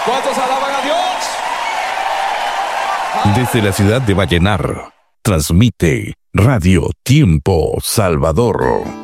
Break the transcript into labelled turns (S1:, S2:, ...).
S1: ¿Cuántos alaban a Dios?
S2: Desde la ciudad de Vallenar, transmite Radio Tiempo Salvador.